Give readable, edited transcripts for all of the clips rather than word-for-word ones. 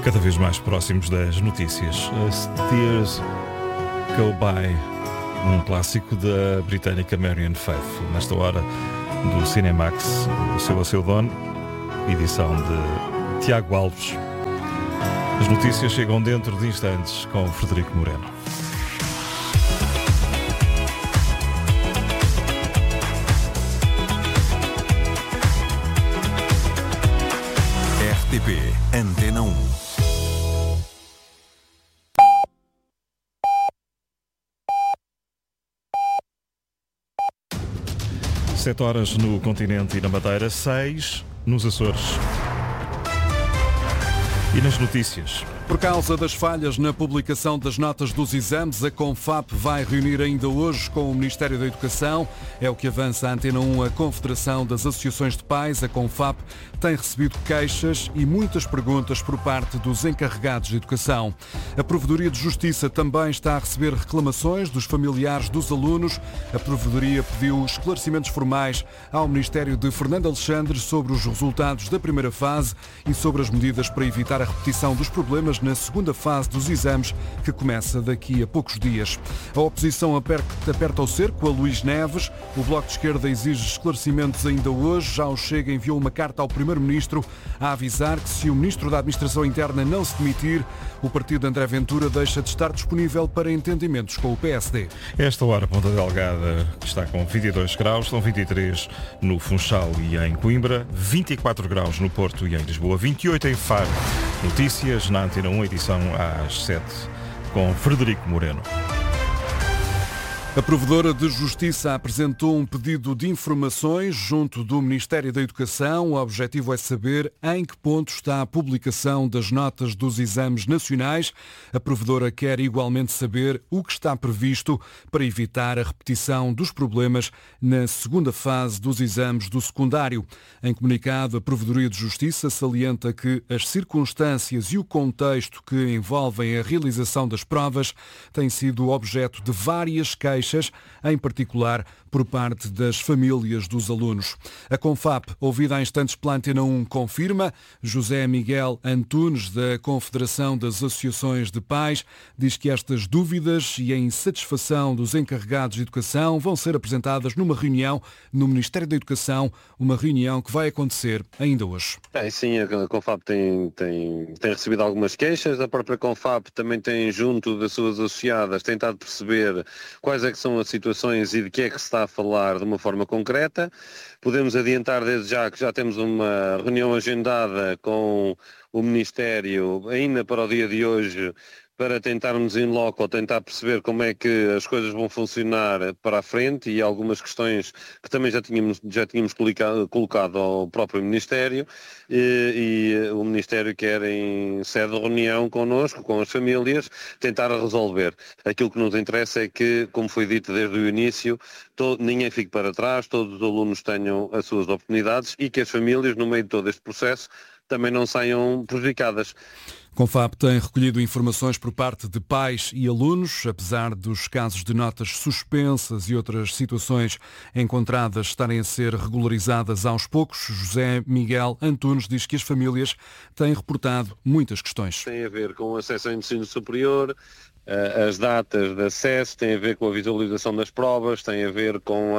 Cada vez mais próximos das notícias. As Tears Go By, um clássico da britânica Marianne Faithfull. Nesta hora do Cinemax, o seu a seu dono, edição de Tiago Alves. As notícias chegam dentro de instantes com Frederico Moreno. RTP Antena 1. Sete horas no continente e na Madeira, 6 nos Açores. E nas notícias. Por causa das falhas na publicação das notas dos exames, a Confap vai reunir ainda hoje com o Ministério da Educação. É o que avança a Antena 1, a Confederação das Associações de Pais. A Confap tem recebido queixas e muitas perguntas por parte dos encarregados de educação. A Provedoria de Justiça também está a receber reclamações dos familiares dos alunos. A Provedoria pediu esclarecimentos formais ao Ministério de Fernando Alexandre sobre os resultados da primeira fase e sobre as medidas para evitar a repetição dos problemas na segunda fase dos exames, que começa daqui a poucos dias. A oposição aperta o cerco a Luís Neves. O Bloco de Esquerda exige esclarecimentos ainda hoje. Já o Chega enviou uma carta ao Primeiro-Ministro a avisar que, se o Ministro da Administração Interna não se demitir, o partido de André Ventura deixa de estar disponível para entendimentos com o PSD. Esta hora, Ponta Delgada está com 22 graus, são 23 no Funchal e em Coimbra, 24 graus no Porto e em Lisboa, 28 em Faro. Notícias na Antena 1, edição às 7, com Frederico Moreno. A Provedora de Justiça apresentou um pedido de informações junto do Ministério da Educação. O objetivo é saber em que ponto está a publicação das notas dos exames nacionais. A Provedora quer igualmente saber o que está previsto para evitar a repetição dos problemas na segunda fase dos exames do secundário. Em comunicado, a Provedoria de Justiça salienta que as circunstâncias e o contexto que envolvem a realização das provas têm sido objeto de várias queixas, em particular por parte das famílias dos alunos. A Confap, ouvida há instantes pela Antena 1, confirma. José Miguel Antunes, da Confederação das Associações de Pais, diz que estas dúvidas e a insatisfação dos encarregados de educação vão ser apresentadas numa reunião no Ministério da Educação, uma reunião que vai acontecer ainda hoje. Sim, a Confap tem recebido algumas queixas. A própria Confap também tem, junto das suas associadas, tentado perceber quais é que são as situações e de que é que se está a falar de uma forma concreta. Podemos adiantar desde já que já temos uma reunião agendada com o Ministério ainda para o dia de hoje, para tentarmos in loco, tentar perceber como é que as coisas vão funcionar para a frente, e algumas questões que também já tínhamos colocado ao próprio Ministério, e o Ministério quer, em sede de reunião connosco, com as famílias, tentar resolver. Aquilo que nos interessa é que, como foi dito desde o início, ninguém fique para trás, todos os alunos tenham as suas oportunidades e que as famílias, no meio de todo este processo, também não saiam prejudicadas. A Confap tem recolhido informações por parte de pais e alunos, apesar dos casos de notas suspensas e outras situações encontradas estarem a ser regularizadas aos poucos. José Miguel Antunes diz que as famílias têm reportado muitas questões. Tem a ver com o acesso ao ensino superior, as datas de acesso, tem a ver com a visualização das provas, tem a ver com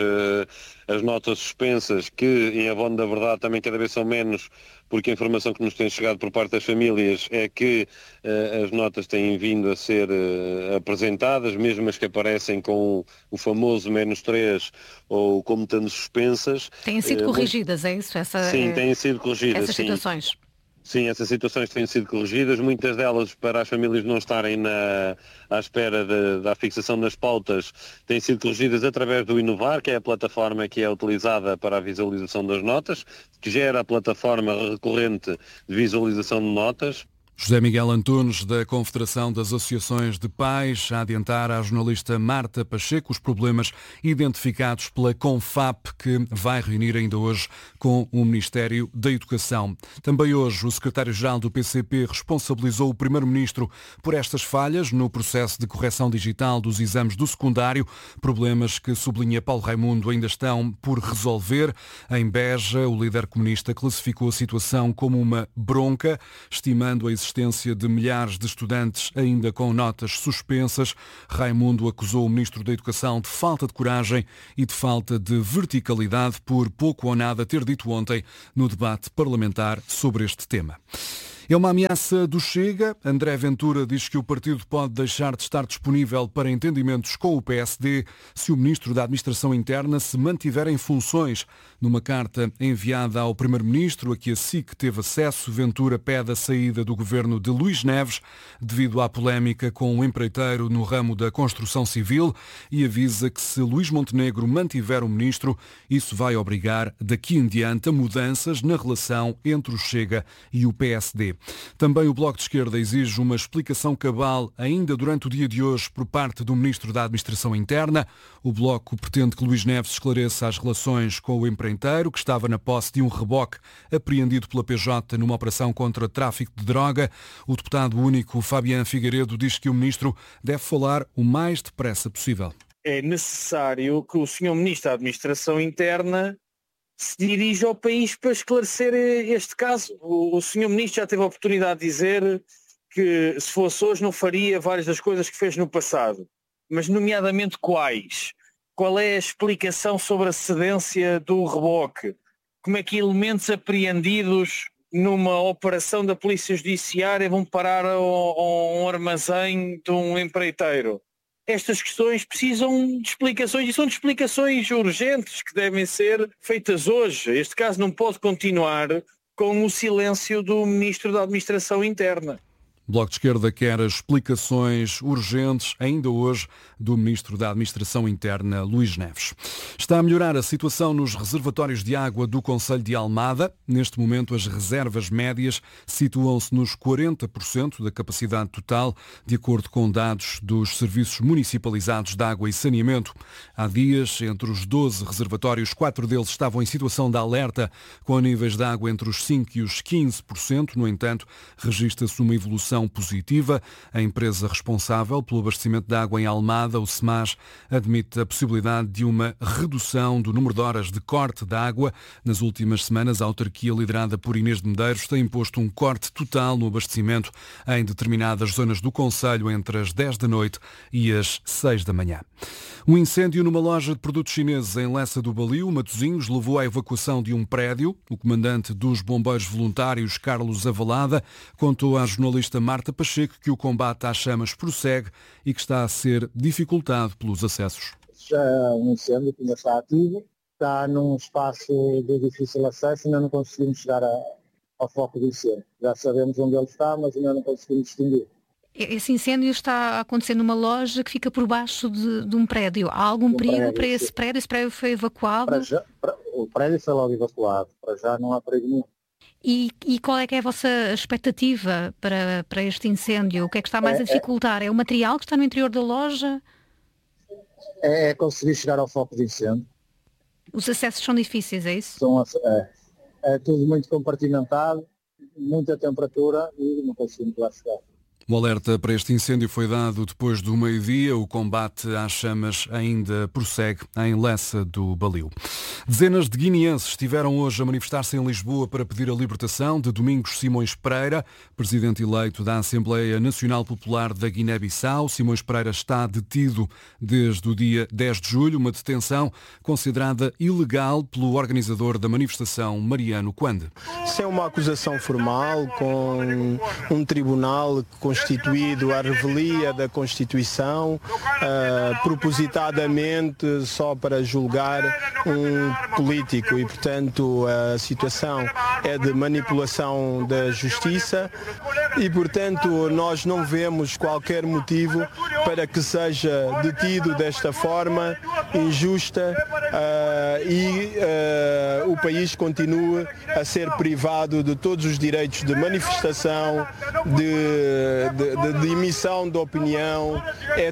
as notas suspensas, que, em abono da verdade, também cada vez são menos, porque a informação que nos tem chegado por parte das famílias é que as notas têm vindo a ser apresentadas, mesmo as que aparecem com o famoso -3 ou como estando suspensas. Têm sido corrigidas, é isso? Sim, têm sido corrigidas. Essas situações. Sim, essas situações têm sido corrigidas, muitas delas, para as famílias não estarem à espera da fixação das pautas, têm sido corrigidas através do Inovar, que é a plataforma que é utilizada para a visualização das notas, que gera a plataforma recorrente de visualização de notas. José Miguel Antunes, da Confederação das Associações de Pais, a adiantar à jornalista Marta Pacheco os problemas identificados pela Confap, que vai reunir ainda hoje com o Ministério da Educação. Também hoje, o secretário-geral do PCP responsabilizou o Primeiro-Ministro por estas falhas no processo de correção digital dos exames do secundário, problemas que, sublinha Paulo Raimundo, ainda estão por resolver. Em Beja, o líder comunista classificou a situação como uma bronca, estimando a existência persistência de milhares de estudantes ainda com notas suspensas. Raimundo acusou o Ministro da Educação de falta de coragem e de falta de verticalidade por pouco ou nada ter dito ontem no debate parlamentar sobre este tema. É uma ameaça do Chega. André Ventura diz que o partido pode deixar de estar disponível para entendimentos com o PSD se o Ministro da Administração Interna se mantiver em funções. Numa carta enviada ao Primeiro-Ministro, a que a SIC teve acesso, Ventura pede a saída do governo de Luís Neves devido à polémica com um empreiteiro no ramo da construção civil e avisa que se Luís Montenegro mantiver o Ministro, isso vai obrigar daqui em diante a mudanças na relação entre o Chega e o PSD. Também o Bloco de Esquerda exige uma explicação cabal ainda durante o dia de hoje por parte do Ministro da Administração Interna. O Bloco pretende que Luís Neves esclareça as relações com o empreiteiro, que estava na posse de um reboque apreendido pela PJ numa operação contra tráfico de droga. O deputado único Fabián Figueiredo diz que o Ministro deve falar o mais depressa possível. É necessário que o Sr. Ministro da Administração Interna se dirige ao país para esclarecer este caso. O Sr. Ministro já teve a oportunidade de dizer que se fosse hoje não faria várias das coisas que fez no passado. Mas nomeadamente quais? Qual é a explicação sobre a cedência do reboque? Como é que elementos apreendidos numa operação da Polícia Judiciária vão parar a um armazém de um empreiteiro? Estas questões precisam de explicações e são de explicações urgentes que devem ser feitas hoje. Este caso não pode continuar com o silêncio do Ministro da Administração Interna. O Bloco de Esquerda quer explicações urgentes, ainda hoje, do Ministro da Administração Interna, Luís Neves. Está a melhorar a situação nos reservatórios de água do concelho de Almada. Neste momento, as reservas médias situam-se nos 40% da capacidade total, de acordo com dados dos serviços municipalizados de água e saneamento. Há dias, entre os 12 reservatórios, 4 deles estavam em situação de alerta, com níveis de água entre os 5% e os 15%. No entanto, registra-se uma evolução positiva. A empresa responsável pelo abastecimento de água em Almada, o SEMAS, admite a possibilidade de uma redução do número de horas de corte da água. Nas últimas semanas, a autarquia liderada por Inês de Medeiros tem imposto um corte total no abastecimento em determinadas zonas do concelho entre as 10 da noite e as 6 da manhã. Um incêndio numa loja de produtos chineses em Lessa do Balio, Matosinhos, levou à evacuação de um prédio. O comandante dos bombeiros voluntários, Carlos Avalada, contou à jornalista Marta Pacheco que o combate às chamas prossegue e que está a ser dificultado pelos acessos. Já é um incêndio que ainda está ativo, está num espaço de difícil acesso, ainda não conseguimos chegar ao foco do incêndio. Já sabemos onde ele está, mas ainda não conseguimos distinguir. Esse incêndio está a acontecer numa loja que fica por baixo de um prédio. Há algum perigo para esse prédio? Esse prédio foi evacuado? O prédio foi logo evacuado. Para já não há perigo nenhum. E qual é que é a vossa expectativa para este incêndio? O que é que está mais a dificultar? É o material que está no interior da loja? É conseguir chegar ao foco de incêndio. Os acessos são difíceis, é isso? É tudo muito compartimentado, muita temperatura e não conseguimos lá chegar. O alerta para este incêndio foi dado depois do meio-dia. O combate às chamas ainda prossegue em Lessa do Balio. Dezenas de guineenses estiveram hoje a manifestar-se em Lisboa para pedir a libertação de Domingos Simões Pereira, presidente eleito da Assembleia Nacional Popular da Guiné-Bissau. Simões Pereira está detido desde o dia 10 de julho, uma detenção considerada ilegal pelo organizador da manifestação, Mariano Quande. Isso é uma acusação formal com um tribunal constituído à revelia da Constituição, propositadamente só para julgar um político e, portanto, a situação é de manipulação da justiça e, portanto, nós não vemos qualquer motivo para que seja detido desta forma injusta e o país continue a ser privado de todos os direitos de manifestação, de emissão de opinião. É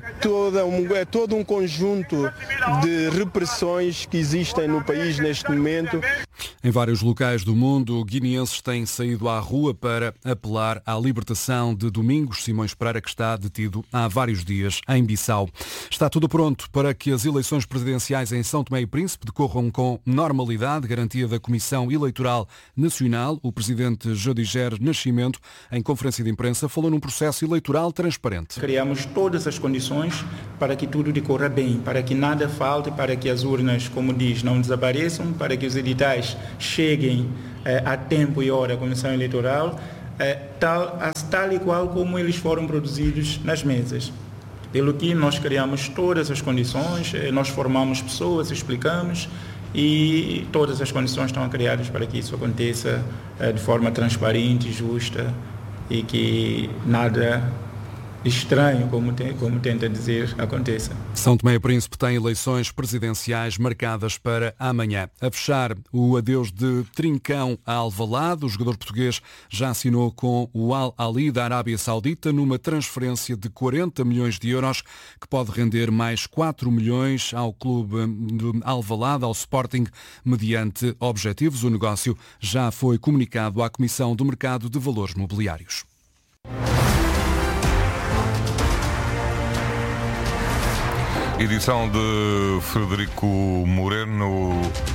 todo um conjunto de repressões que existem no país neste momento. Em vários locais do mundo, guineenses têm saído à rua para apelar à libertação de Domingos Simões Pereira, que está detido há vários dias em Bissau. Está tudo pronto para que as eleições presidenciais em São Tomé e Príncipe decorram com normalidade, garantia da Comissão Eleitoral Nacional. O presidente Jodiger Nascimento, em conferência de imprensa, falou num processo eleitoral transparente. Criamos todas as condições para que tudo decorra bem, para que nada falte, para que as urnas, como diz, não desapareçam, para que os editais cheguem a tempo e hora à Comissão Eleitoral, tal e qual como eles foram produzidos nas mesas. Pelo que nós criamos todas as condições, nós formamos pessoas, explicamos, e todas as condições estão criadas para que isso aconteça de forma transparente, justa, e que nada estranho, como tenta dizer, aconteça. São Tomé e Príncipe tem eleições presidenciais marcadas para amanhã. A fechar, o adeus de Trincão a Alvalade. O jogador português já assinou com o Al Ahly da Arábia Saudita numa transferência de 40 milhões de euros, que pode render mais 4 milhões ao clube de Alvalade, ao Sporting, mediante objetivos. O negócio já foi comunicado à Comissão do Mercado de Valores Mobiliários. Edição de Frederico Moreno,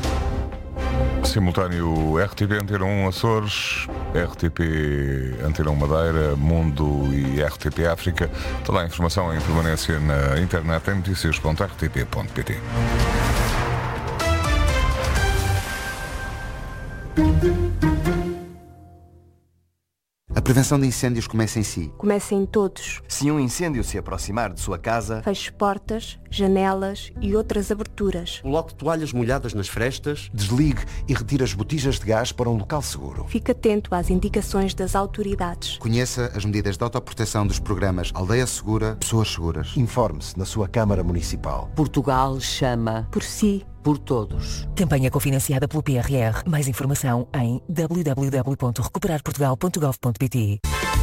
simultâneo RTP Antena 1 Açores, RTP Antena 1 Madeira, Mundo e RTP África. Toda a informação em permanência na internet em noticias.rtp.pt. A prevenção de incêndios começa em si. Começa em todos. Se um incêndio se aproximar de sua casa, feche portas, janelas e outras aberturas. Coloque toalhas molhadas nas frestas. Desligue e retire as botijas de gás para um local seguro. Fique atento às indicações das autoridades. Conheça as medidas de autoproteção dos programas Aldeia Segura, Pessoas Seguras. Informe-se na sua Câmara Municipal. Portugal chama por si. Por todos. Campanha cofinanciada pelo PRR. Mais informação em www.recuperarportugal.gov.pt.